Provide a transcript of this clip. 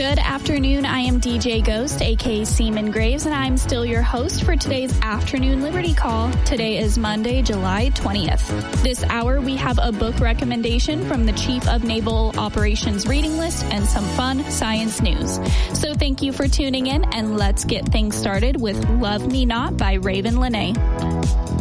Good afternoon. I am DJ Ghost, aka Seaman Graves, and I'm still your host for today's Afternoon Liberty Call. Today is Monday, July 20th. This hour, we have a book recommendation from the Chief of Naval Operations reading list and some fun science news. So thank you for tuning in, and let's get things started with Love Me Not by Raven Lenae.